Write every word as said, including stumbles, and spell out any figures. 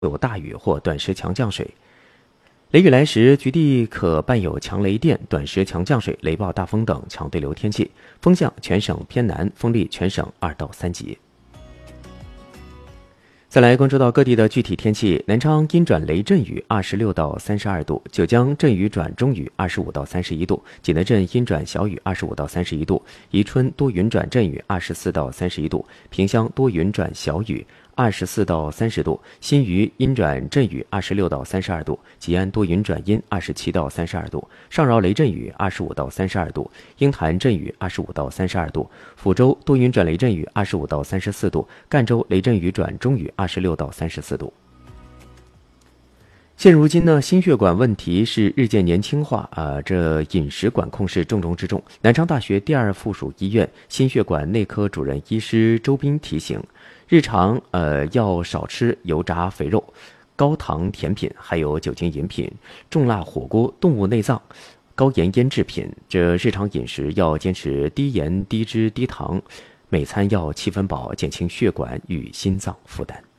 有大雨或短时强降水。雷雨来时，局地可伴有强雷电、短时强降水、雷暴大风等强对流天气。风向全省偏南，风力全省二到三级。再来关注到各地的具体天气：南昌阴转雷阵雨，二十六到三十二度；九江阵雨转中雨，二十五到三十一度；济南镇阴转小雨，二十五到三十一度；宜春多云转阵雨，二十四到三十一度；萍乡多云转小雨，二十四到三十度；新余阴转阵雨，二十六到三十二度；吉安多云转阴，二十七到三十二度；上饶雷阵雨，二十五到三十二度；鹰潭阵雨，二十五到三十二度；抚州多云转雷阵雨，二十五到三十四度；赣州雷阵雨转中雨，二十六到三十四度。现如今呢，心血管问题是日渐年轻化啊、呃，这饮食管控是重中之重。南昌大学第二附属医院心血管内科主任医师周斌提醒，日常呃要少吃油炸肥肉、高糖甜品，还有酒精饮品、重辣火锅、动物内脏、高盐腌制品。这日常饮食要坚持低盐、低脂、低糖，每餐要七分饱，减轻血管与心脏负担。